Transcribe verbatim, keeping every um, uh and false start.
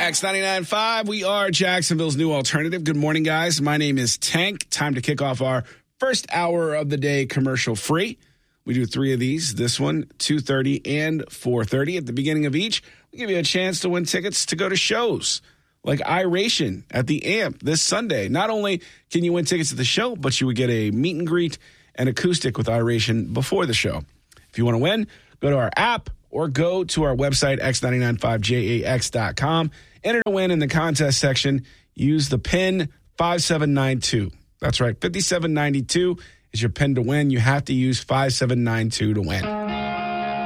X ninety-nine point five. We are Jacksonville's new alternative. Good morning, guys. My name is Tank. Time to kick off our first hour of the day commercial free. We do three of these, this one, two thirty and four thirty. At the beginning of each, we give you a chance to win tickets to go to shows like Iration at the A M P this Sunday. Not only can you win tickets to the show, but you would get a meet and greet and acoustic with Iration before the show. If you want to win, go to our app or go to our website, x nine nine five j a x dot com. Enter to win in the contest section. Use the PIN five seven nine two. That's right, fifty-seven ninety-two is your PIN to win. You have to use five seven nine two to win.